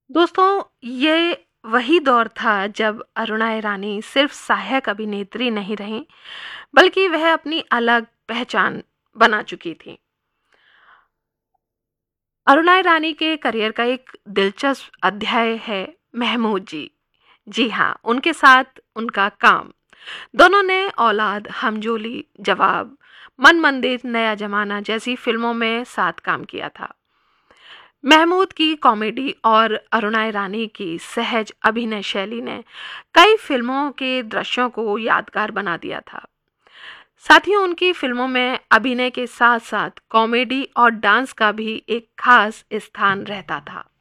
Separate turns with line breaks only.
दोस्तों, ये वही दौर था जब अरुणा ईरानी सिर्फ सहायक अभिनेत्री नहीं रहीं, बल्कि वह अपनी अलग पहचान बना चुकी थीं। अरुणा ईरानी के करियर का एक दिलचस्प अध्याय है महमूद जी। जी हाँ, उनके साथ उनका काम। दोनों ने औलाद, हमजोली, जवाब, मन मंदिर, नया जमाना जैसी फिल्मों में साथ काम किया था। महमूद की कॉमेडी और अरुणा ईरानी की सहज अभिनय शैली ने कई फिल्मों के दृश्यों को यादगार बना दिया था। साथ ही उनकी फिल्मों में अभिनय के साथ साथ कॉमेडी और डांस का भी एक खास स्थान रहता था।